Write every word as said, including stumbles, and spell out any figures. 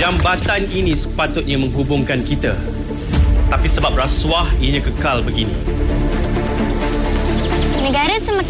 Jambatan ini sepatutnya menghubungkan kita. Tapi sebab rasuah, ianya kekal begini. Negara semakin